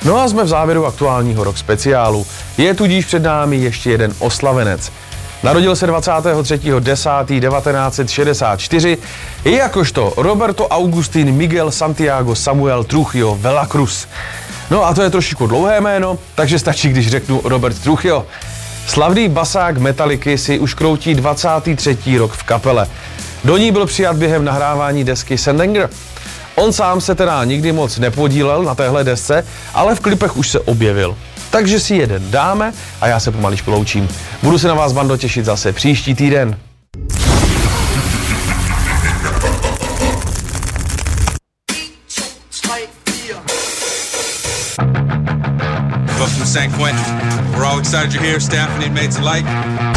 No a jsme v závěru aktuálního rock speciálu. Je tudíž před námi ještě jeden oslavenec. Narodil se 23.10.1964 jakožto Roberto Agustín Miguel Santiago Samuel Trujillo Velacruz. No a to je trošičku dlouhé jméno, takže stačí, když řeknu Robert Trujillo. Slavný basák Metallicy si už kroutí 23. rok v kapele. Do ní byl přijat během nahrávání desky St. Anger. On sám se teda nikdy moc nepodílel na téhle desce, ale v klipech už se objevil. Takže si jeden dáme a já se pomaličku loučím. Budu se na vás, bando, těšit zase příští týden. Welcome to San Quentin. We're all excited you're here, staff and inmates alike.